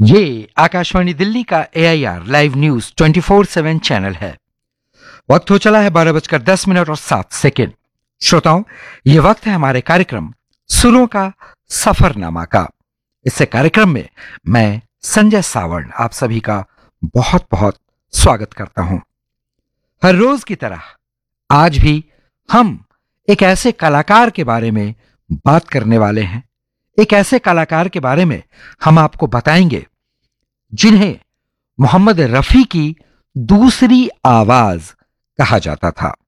ये आकाशवाणी दिल्ली का AIR live news 24/7 channel है। वक्त हो चला है 12:10 और 7 सेकेंड। श्रोताओं, ये वक्त है हमारे कार्यक्रम सुरों का सफरनामा का। इस कार्यक्रम में मैं संजय सावर्ण आप सभी का बहुत बहुत स्वागत करता हूं। हर रोज की तरह आज भी हम एक ऐसे कलाकार के बारे में बात करने वाले हैं। एक ऐसे कलाकार के बारे में हम आपको बताएंगे जिन्हें मोहम्मद रफी की दूसरी आवाज कहा जाता था।